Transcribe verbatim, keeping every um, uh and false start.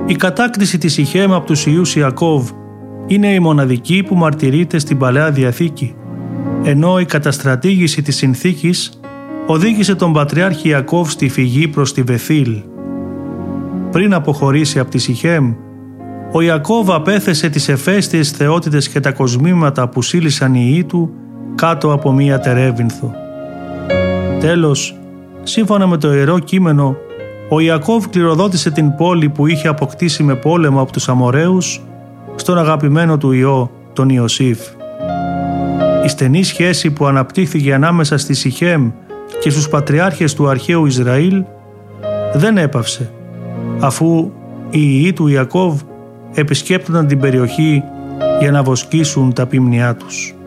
Η κατάκτηση της Σιχέμ από τους υιούς Ιακώβ είναι η μοναδική που μαρτυρείται στην Παλαιά Διαθήκη, ενώ η καταστρατήγηση της συνθήκης οδήγησε τον Πατριάρχη Ιακώβ στη φυγή προς τη Βεθήλ. Πριν αποχωρήσει από τη Σιχέμ, ο Ιακώβ απέθεσε τις ευαίσθητες θεότητες και τα κοσμήματα που σύλλησαν οι υιοί του κάτω από μία τερέβινθο. Τέλος, σύμφωνα με το Ιερό Κείμενο, ο Ιακώβ κληροδότησε την πόλη που είχε αποκτήσει με πόλεμο από τους Αμοραίους στον αγαπημένο του υιό, τον Ιωσήφ. Η στενή σχέση που αναπτύχθηκε ανάμεσα στη Σιχέμ και στους πατριάρχες του αρχαίου Ισραήλ δεν έπαυσε, αφού οι υιοί του Ιακώβ επισκέπτονταν την περιοχή για να βοσκήσουν τα ποιμνιά τους.